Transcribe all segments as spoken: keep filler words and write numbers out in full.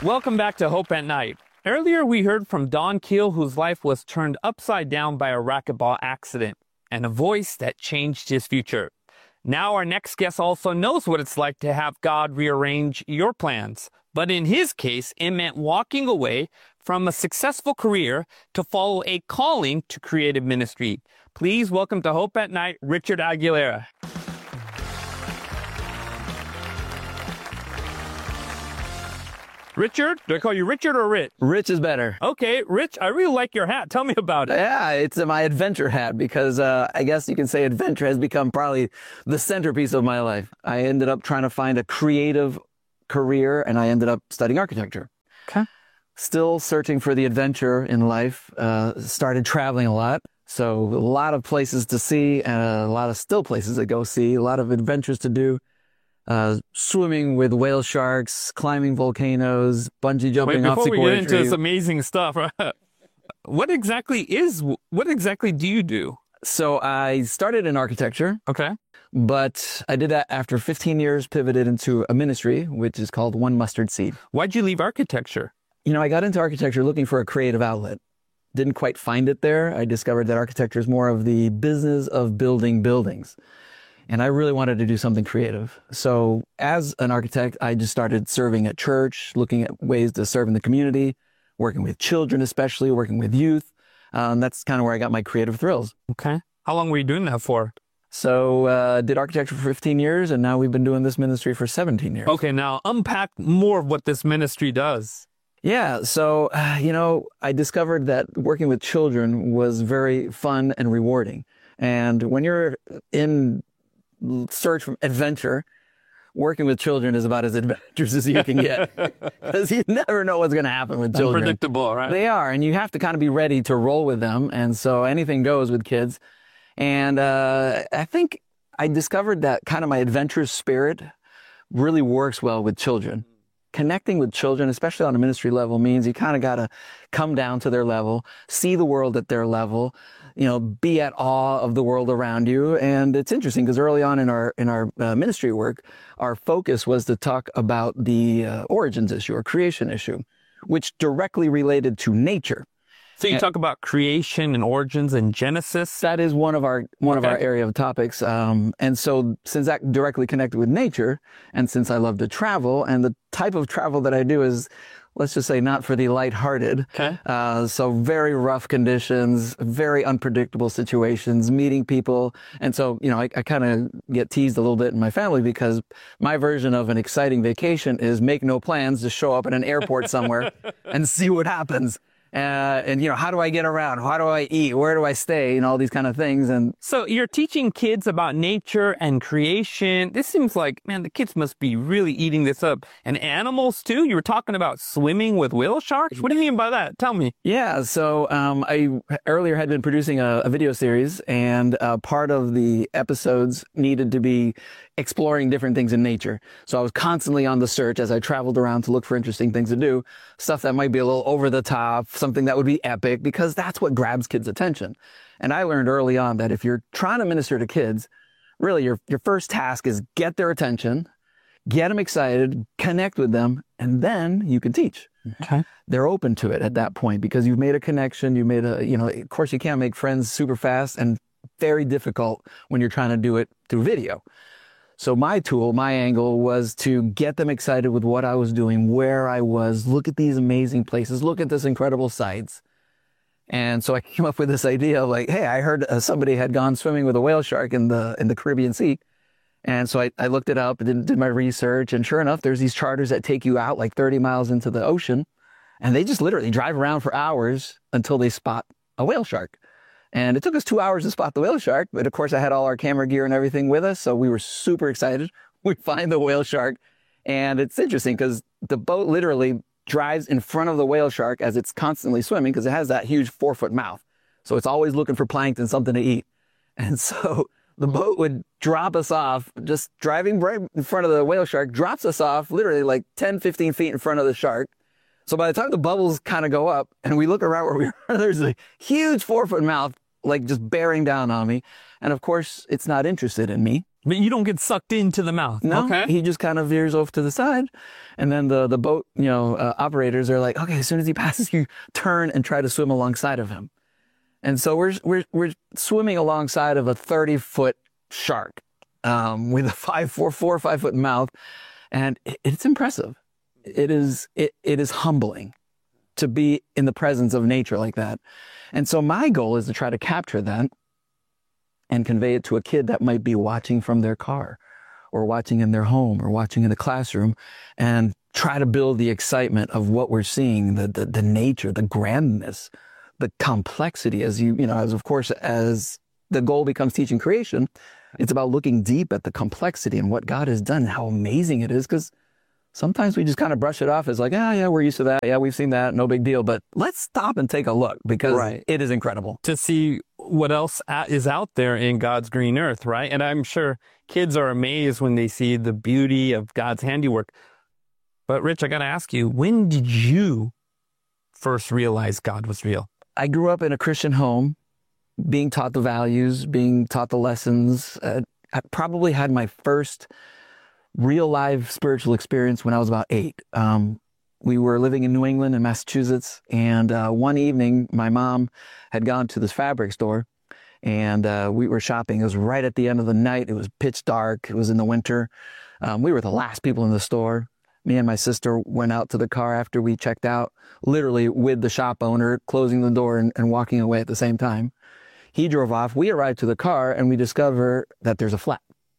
Welcome back to Hope at Night. Earlier, we heard from Don Keel, whose life was turned upside down by a racquetball accident, and a voice that changed his future. Now our next guest also knows what it's like to have God rearrange your plans. But in his case, it meant walking away from a successful career to follow a calling to creative ministry. Please welcome to Hope at Night, Richard Aguilera. Richard? Do I call you Richard or Rich? Rich is better. Okay, Rich, I really like your hat. Tell me about it. Yeah, it's my adventure hat because uh, I guess you can say adventure has become probably the centerpiece of my life. I ended up trying to find a creative career and I ended up studying architecture. Okay. Still searching for the adventure in life. Uh, started traveling a lot. So a lot of places to see and a lot of still places to go see, a lot of adventures to do. Uh, swimming with whale sharks, climbing volcanoes, bungee jumping Wait, off before we sequoia get into trees. this amazing stuff, what exactly is, what exactly do you do? So I started in architecture, Okay. but I did that after fifteen years, pivoted into a ministry, which is called One Mustard Seed. Why'd you leave architecture? You know, I got into architecture looking for a creative outlet. Didn't quite find it there. I discovered that architecture is more of the business of building buildings. And I really wanted to do something creative. So as an architect, I just started serving at church, looking at ways to serve in the community, working with children, especially working with youth. Um, that's kind of where I got my creative thrills. Okay. How long were you doing that for? So uh, did architecture for fifteen years, and now we've been doing this ministry for seventeen years. Okay, now unpack more of what this ministry does. Yeah, so, uh, you know, I discovered that working with children was very fun and rewarding. And when you're in search for adventure, working with children is about as adventurous as you can get because you never know what's going to happen with children. Unpredictable, right? They are, and you have to kind of be ready to roll with them. And so anything goes with kids. And uh, I think I discovered that kind of my adventurous spirit really works well with children. Connecting with children, especially on a ministry level, means you kind of got to come down to their level, see the world at their level, you know, be at awe of the world around you. And it's interesting because early on in our in our uh, ministry work, our focus was to talk about the uh, origins issue or creation issue, which directly related to nature. So you And- talk about creation and origins and Genesis. That is one of our one of Okay. our area of topics. Um, and so since that directly connected with nature, and since I love to travel, and the type of travel that I do is, let's just say, not for the lighthearted. Okay. Uh, so very rough conditions, very unpredictable situations, meeting people. And so, you know, I, I kind of get teased a little bit in my family because my version of an exciting vacation is make no plans, just show up at an airport somewhere and see what happens. Uh, and, you know, how do I get around? How do I eat? Where do I stay? And all these kind of things. And So you're teaching kids about nature and creation. This seems like, man, the kids must be really eating this up. And animals too? You were talking about swimming with whale sharks? What do you mean by that? Tell me. yeah, so um, I earlier had been producing a, a video series, and uh, part of the episodes needed to be exploring different things in nature. So I was constantly on the search as I traveled around to look for interesting things to do, stuff that might be a little over the top, something that would be epic, because that's what grabs kids' attention. And I learned early on that if you're trying to minister to kids, really your, your first task is get their attention, get them excited, connect with them, and then you can teach. Okay. They're open to it at that point because you've made a connection. You made a, you know, of course you can't make friends super fast and very difficult when you're trying to do it through video. So my tool, my angle was to get them excited with what I was doing, where I was, look at these amazing places, look at this incredible sights. And so I came up with this idea of like, hey, I heard uh, somebody had gone swimming with a whale shark in the in the Caribbean Sea. And so I, I looked it up and did, did my research. And sure enough, there's these charters that take you out like thirty miles into the ocean. And they just literally drive around for hours until they spot a whale shark. And it took us two hours to spot the whale shark. But of course, I had all our camera gear and everything with us. So we were super excited. We find the whale shark. And it's interesting because the boat literally drives in front of the whale shark as it's constantly swimming because it has that huge four foot mouth. So it's always looking for plankton, something to eat. And so the boat would drop us off, just driving right in front of the whale shark, drops us off literally like ten, fifteen feet in front of the shark. So by the time the bubbles kind of go up and we look around where we are, there's a huge four foot mouth, like just bearing down on me. And of course, it's not interested in me. But you don't get sucked into the mouth. No, Okay. he just kind of veers off to the side. And then the, the boat, you know, uh, operators are like, okay, as soon as he passes, you turn and try to swim alongside of him. And so we're, we're, we're swimming alongside of a thirty foot shark, um, with a five, four, four or five foot mouth. And it, it's impressive. It is, it, it is humbling to be in the presence of nature like that. And so my goal is to try to capture that and convey it to a kid that might be watching from their car or watching in their home or watching in the classroom, and try to build the excitement of what we're seeing, the, the, the nature, the grandness, the complexity. As you, you know, as of course, as the goal becomes teaching creation, it's about looking deep at the complexity and what God has done, how amazing it is. Because sometimes we just kind of brush it off as like, ah, yeah, we're used to that. Yeah, we've seen that. No big deal. But let's stop and take a look, because Right. it is incredible. To see what else a- is out there in God's green earth, right? And I'm sure kids are amazed when they see the beauty of God's handiwork. But Rich, I got to ask you, when did you first realize God was real? I grew up in a Christian home, being taught the values, being taught the lessons. Uh, I probably had my first real live spiritual experience when I was about eight. Um, we were living in New England in Massachusetts, and uh, one evening my mom had gone to this fabric store, and uh, we were shopping. It was right at the end of the night. It was pitch dark. It was in the winter. Um, we were the last people in the store. Me and my sister went out to the car after we checked out, literally with the shop owner, closing the door and, and walking away at the same time. He drove off. We arrived to the car, and we discover that there's a flat.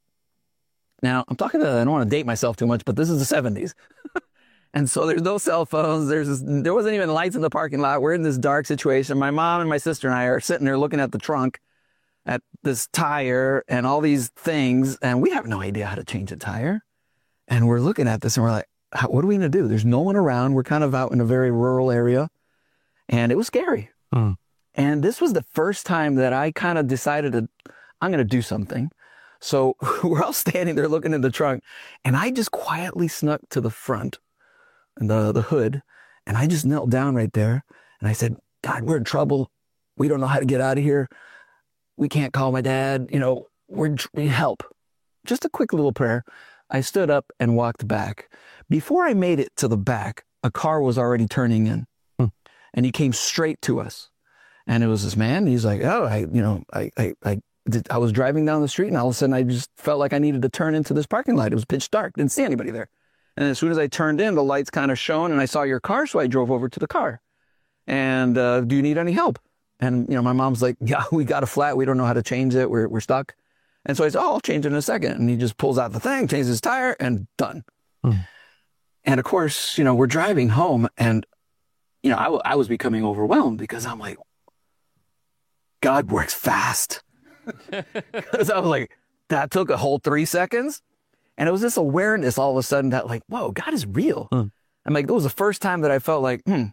Now, I'm talking to, I don't want to date myself too much, but this is the seventies. And so there's no cell phones. There's this, there wasn't even lights in the parking lot. We're in this dark situation. My mom and my sister and I are sitting there looking at the trunk, at this tire and all these things. And we have no idea how to change a tire. And we're looking at this and we're like, how, what are we going to do? There's no one around. We're kind of out in a very rural area. And it was scary. Mm. And this was the first time that I kind of decided to, I'm going to do something. So we're all standing there looking in the trunk, and I just quietly snuck to the front and the, the hood, and I just knelt down right there. And I said, God, we're in trouble. We don't know how to get out of here. We can't call my dad. You know, we're, we need help. Just a quick little prayer. I stood up and walked back. Before I made it to the back, a car was already turning in, hmm. and he came straight to us. And it was this man. He's like, oh, I, you know, I, I, I, did, I was driving down the street, and all of a sudden I just felt like I needed to turn into this parking lot. It was pitch dark. Didn't see anybody there. And as soon as I turned in, the lights kind of shone, and I saw your car, so I drove over to the car. And uh, do you need any help? And, you know, my mom's like, yeah, we got a flat. We don't know how to change it. We're, we're stuck. And so I said, oh, I'll change it in a second. And he just pulls out the thing, changes his tire, and done. Hmm. And of course, you know, we're driving home, and, you know, I, w- I was becoming overwhelmed, because I'm like, God works fast. Because I was like, that took a whole three seconds. And it was this awareness all of a sudden that, like, whoa, God is real. Hmm. I'm like, it was the first time that I felt like, hmm,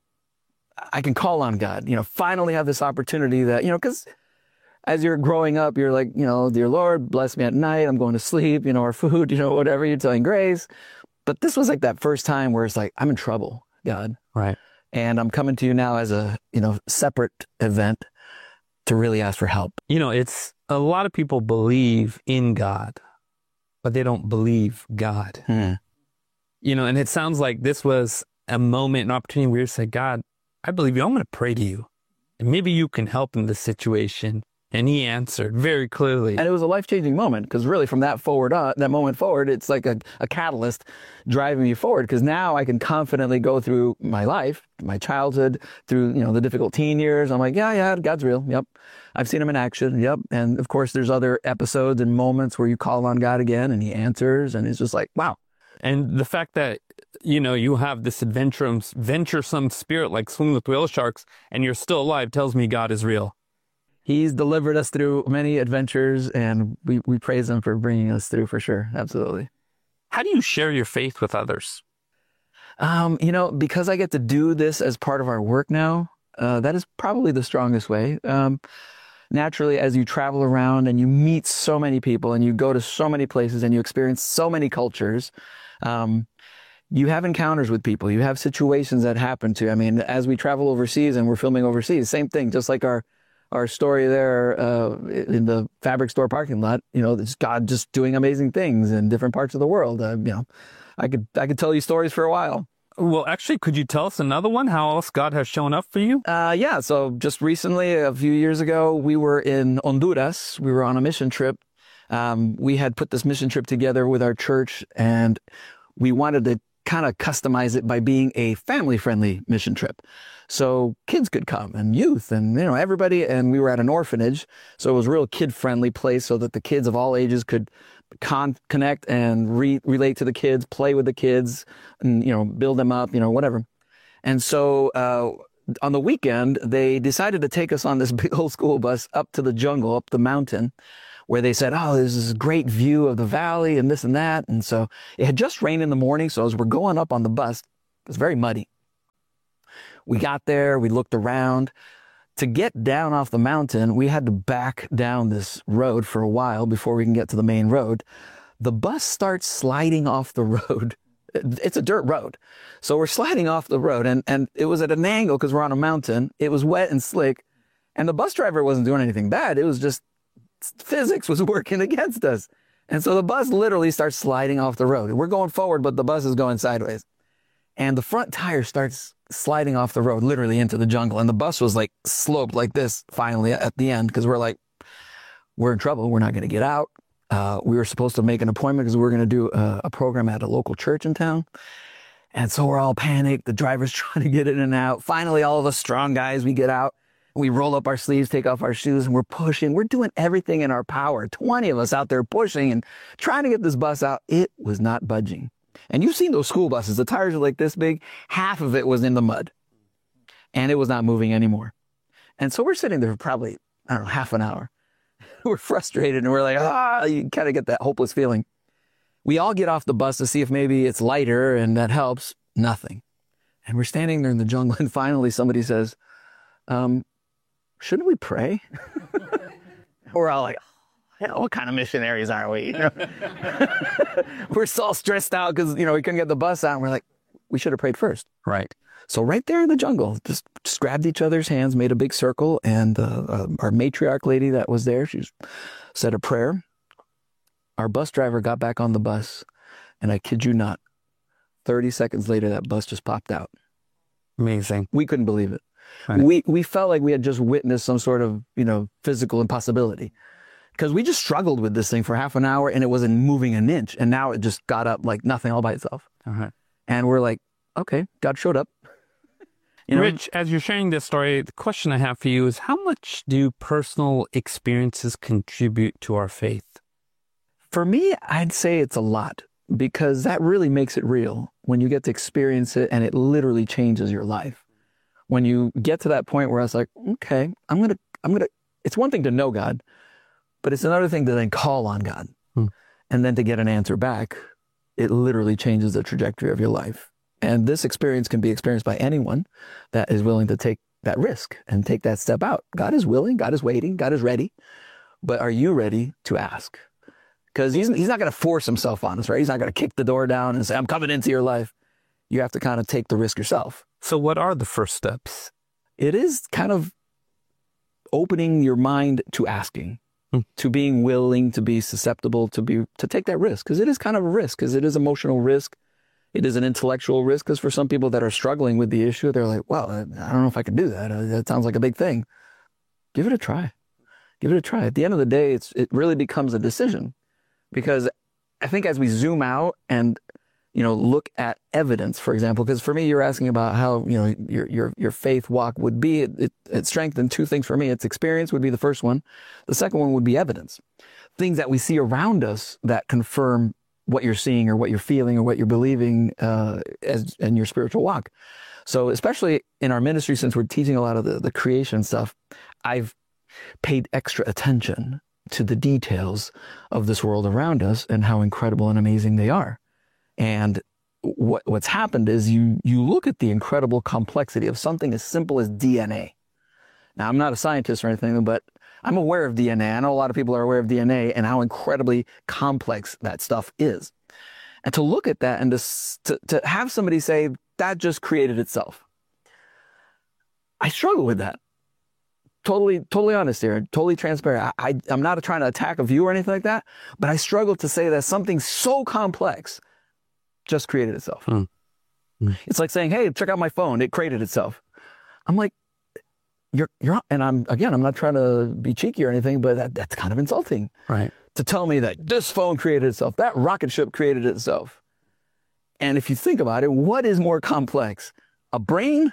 I can call on God, you know, finally have this opportunity that, you know, because as you're growing up, you're like, you know, dear Lord, bless me at night. I'm going to sleep, you know, or food, you know, whatever, you're telling grace. But this was like that first time where it's like, I'm in trouble, God. Right. And I'm coming to you now as a, you know, separate event to really ask for help. You know, it's a lot of people believe in God, but they don't believe God. Hmm. You know, and it sounds like this was a moment, an opportunity where you say, God, I believe you. I'm going to pray to you. And maybe you can help in this situation. And he answered very clearly. And it was a life-changing moment, because really from that forward, uh, that moment forward, it's like a, a catalyst driving me forward, because now I can confidently go through my life, my childhood, through, you know, the difficult teen years. I'm like, yeah, yeah, God's real. Yep. I've seen him in action. Yep. And of course, there's other episodes and moments where you call on God again and he answers, and it's just like, wow. And the fact that, you know, you have this adventuresome, venturesome spirit like swimming with whale sharks, and you're still alive, tells me God is real. He's delivered us through many adventures, and we, we praise him for bringing us through, for sure. Absolutely. How do you share your faith with others? Um, you know, because I get to do this as part of our work now, uh, that is probably the strongest way. Um, naturally, as you travel around and you meet so many people and you go to so many places and you experience so many cultures, um, you have encounters with people. You have situations that happen to, I mean, as we travel overseas and we're filming overseas, same thing, just like our our story there uh, in the fabric store parking lot, you know, it's God just doing amazing things in different parts of the world. Uh, you know, I could I could tell you stories for a while. Well, actually, could you tell us another one? How else God has shown up for you? Uh, yeah. So just recently, a few years ago, we were in Honduras. We were on a mission trip. Um, we had put this mission trip together with our church, and we wanted to kind of customize it by being a family-friendly mission trip. So kids could come and youth and, you know, everybody. And we were at an orphanage. So it was a real kid-friendly place so that the kids of all ages could con connect and re relate to the kids, play with the kids and, you know, build them up, you know, whatever. And so uh, on the weekend, they decided to take us on this big old school bus up to the jungle, up the mountain, where they said, oh, there's this great view of the valley and this and that. And so it had just rained in the morning. So as we're going up on the bus, it was very muddy. We got there, we looked around. To get down off the mountain, we had to back down this road for a while before we can get to the main road. The bus starts sliding off the road. It's a dirt road. So we're sliding off the road, and, and it was at an angle because we're on a mountain. It was wet and slick, and the bus driver wasn't doing anything bad. It was just physics was working against us. And so the bus literally starts sliding off the road. We're going forward, but the bus is going sideways. And the front tire starts sliding off the road, literally into the jungle. And the bus was like sloped like this finally at the end, because we're like, we're in trouble. We're not going to get out. Uh, we were supposed to make an appointment because we were going to do a, a program at a local church in town. And so we're all panicked. The driver's trying to get in and out. Finally, all of us strong guys, we get out. We roll up our sleeves, take off our shoes, and we're pushing. We're doing everything in our power. twenty of us out there pushing and trying to get this bus out. It was not budging. And you've seen those school buses. The tires are like this big. Half of it was in the mud. And it was not moving anymore. And so we're sitting there for probably, I don't know, half an hour. We're frustrated and we're like, ah, you kind of get that hopeless feeling. We all get off the bus to see if maybe it's lighter and that helps. Nothing. And we're standing there in the jungle, and finally somebody says, um, shouldn't we pray? We're all like, oh, what kind of missionaries are we? You know? We're so stressed out because, you know, we couldn't get the bus out. And we're like, we should have prayed first. Right. So right there in the jungle, just, just grabbed each other's hands, made a big circle. And uh, uh, our matriarch lady that was there, she said a prayer. Our bus driver got back on the bus. And I kid you not, thirty seconds later, that bus just popped out. Amazing. We couldn't believe it. Right. We, we felt like we had just witnessed some sort of, you know, physical impossibility. Because we just struggled with this thing for half an hour and it wasn't moving an inch. And now it just got up like nothing all by itself. Uh-huh. And we're like, okay, God showed up. You know? Rich, as you're sharing this story, the question I have for you is, how much do personal experiences contribute to our faith? For me, I'd say it's a lot, because that really makes it real when you get to experience it and it literally changes your life. When you get to that point where I was like, okay, I'm going to, I'm going to, it's one thing to know God, but it's another thing to then call on God. Hmm. And then to get an answer back, it literally changes the trajectory of your life. And this experience can be experienced by anyone that is willing to take that risk and take that step out. God is willing, God is waiting, God is ready. But are you ready to ask? Because he's, he's not going to force himself on us, right? He's not going to kick the door down and say, I'm coming into your life. You have to kind of take the risk yourself. So what are the first steps? It is kind of opening your mind to asking, hmm. to being willing, to be susceptible, to be to take that risk. Because it is kind of a risk, because it is emotional risk. It is an intellectual risk, because for some people that are struggling with the issue, they're like, well, I don't know if I can do that. That sounds like a big thing. Give it a try. Give it a try. At the end of the day, it's it really becomes a decision. Because I think as we zoom out and, you know, look at evidence, for example, because for me, you're asking about how, you know, your your your faith walk would be. It, it, it strengthened two things for me. It's experience would be the first one. The second one would be evidence. Things that we see around us that confirm what you're seeing or what you're feeling or what you're believing uh, as in your spiritual walk. So especially in our ministry, since we're teaching a lot of the, the creation stuff, I've paid extra attention to the details of this world around us and how incredible and amazing they are. And what what's happened is you you look at the incredible complexity of something as simple as D N A. Now, I'm not a scientist or anything, but I'm aware of D N A. I know a lot of people are aware of D N A and how incredibly complex that stuff is. And to look at that and to, to, to have somebody say, that just created itself. I struggle with that. totally, totally honest here, totally transparent. I, I, I'm not trying to attack a view or anything like that, but I struggle to say that something so complex just created itself. Mm. Mm. It's like saying, hey, check out my phone. It created itself. I'm like, you're, you're, and I'm, again, I'm not trying to be cheeky or anything, but that, that's kind of insulting. Right. To tell me that this phone created itself, that rocket ship created itself. And if you think about it, what is more complex, a brain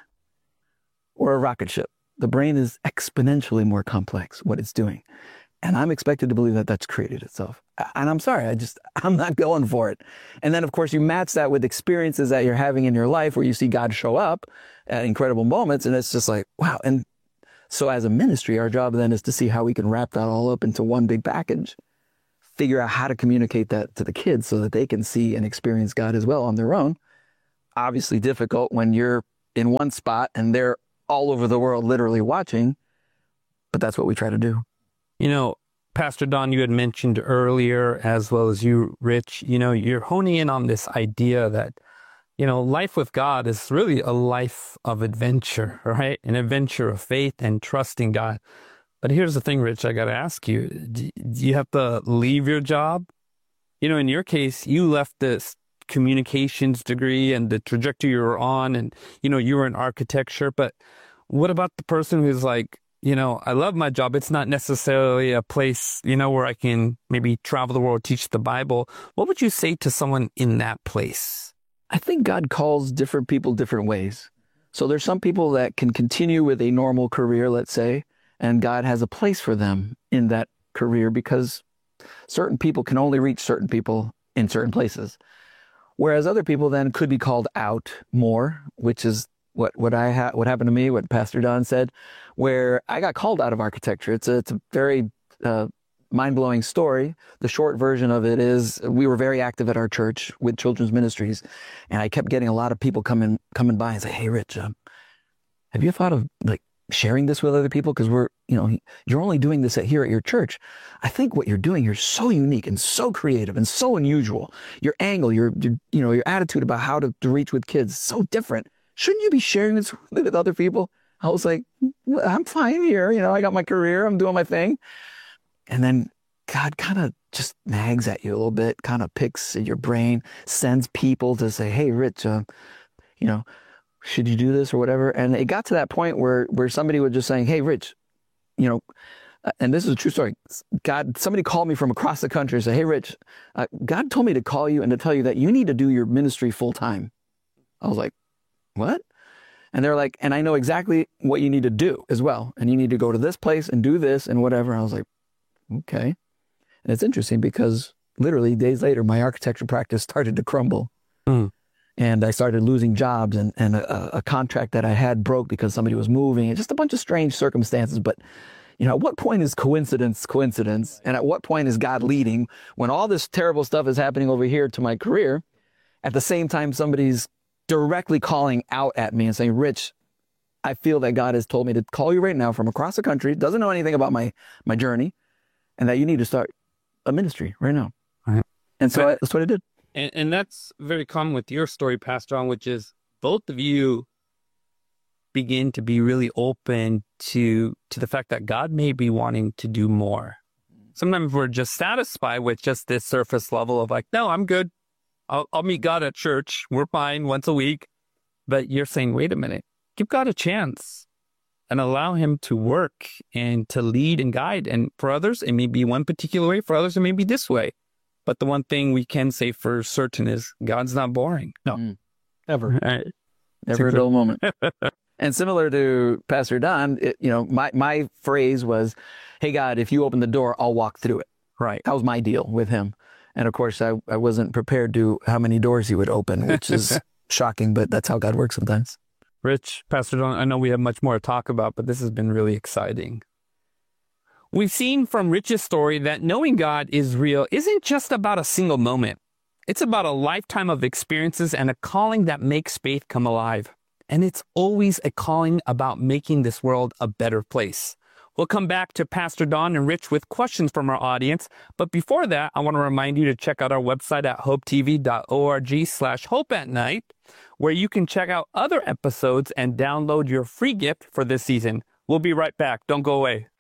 or a rocket ship? The brain is exponentially more complex, what it's doing. And I'm expected to believe that that's created itself. And I'm sorry, I just, I'm not going for it. And then, of course, you match that with experiences that you're having in your life where you see God show up at incredible moments. And it's just like, wow. And so as a ministry, our job then is to see how we can wrap that all up into one big package, figure out how to communicate that to the kids so that they can see and experience God as well on their own. Obviously difficult when you're in one spot and they're all over the world literally watching, but that's what we try to do. You know, Pastor Don, you had mentioned earlier, as well as you, Rich, you know, you're honing in on this idea that, you know, life with God is really a life of adventure, right? An adventure of faith and trusting God. But here's the thing, Rich, I got to ask you, do you have to leave your job? You know, in your case, you left this communications degree and the trajectory you were on, and, you know, you were in architecture. But what about the person who's like, you know, I love my job. It's not necessarily a place, you know, where I can maybe travel the world, teach the Bible. What would you say to someone in that place? I think God calls different people different ways. So there's some people that can continue with a normal career, let's say, and God has a place for them in that career because certain people can only reach certain people in certain places. Whereas other people then could be called out more, which is what what I ha- what happened to me, what Pastor Don said, where I got called out of architecture. It's a, it's a very uh, mind-blowing story. The short version of it is we were very active at our church with children's ministries, and I kept getting a lot of people coming coming by and say, "Hey, Rich, um, have you thought of like sharing this with other people? Because we're, you know, you're only doing this at, here at your church. I think what you're doing here is so unique and so creative and so unusual. Your angle, your, your you know, your attitude about how to, to reach with kids is so different. Shouldn't you be sharing this with other people?" I was like, well, I'm fine here. You know, I got my career. I'm doing my thing. And then God kind of just nags at you a little bit, kind of picks at your brain, sends people to say, "Hey, Rich, uh, you know, should you do this or whatever?" And it got to that point where, where somebody was just saying, "Hey, Rich, you know," and this is a true story. God, somebody called me from across the country and said, "Hey, Rich, uh, God told me to call you and to tell you that you need to do your ministry full time." I was like, "What?" And they're like, "And I know exactly what you need to do as well. And you need to go to this place and do this and whatever." I was like, okay. And it's interesting because literally days later, my architecture practice started to crumble. Mm. And I started losing jobs, and, and a, a contract that I had broke because somebody was moving, and just a bunch of strange circumstances. But, you know, at what point is coincidence coincidence? And at what point is God leading when all this terrible stuff is happening over here to my career? At the same time, somebody's directly calling out at me and saying, "Rich, I feel that God has told me to call you right now from across the country, doesn't know anything about my, my journey, and that you need to start a ministry right now." Right. And so I, that's what I did. And, and that's very common with your story, Pastor On, which is both of you begin to be really open to to the fact that God may be wanting to do more. Sometimes we're just satisfied with just this surface level of like, no, I'm good. I'll, I'll meet God at church. We're fine once a week. But you're saying, wait a minute, give God a chance and allow him to work and to lead and guide. And for others, it may be one particular way. For others, it may be this way. But the one thing we can say for certain is God's not boring. No, mm. Ever. Right. Never a dull moment. And similar to Pastor Don, it, you know, my, my phrase was, "Hey, God, if you open the door, I'll walk through it." Right. That was my deal with him. And of course, I, I wasn't prepared to how many doors he would open, which is shocking, but that's how God works sometimes. Rich, Pastor Don, I know we have much more to talk about, but this has been really exciting. We've seen from Rich's story that knowing God is real isn't just about a single moment. It's about a lifetime of experiences and a calling that makes faith come alive. And it's always a calling about making this world a better place. We'll come back to Pastor Don and Rich with questions from our audience. But before that, I want to remind you to check out our website at hopetv.org slash hope at night, where you can check out other episodes and download your free gift for this season. We'll be right back. Don't go away.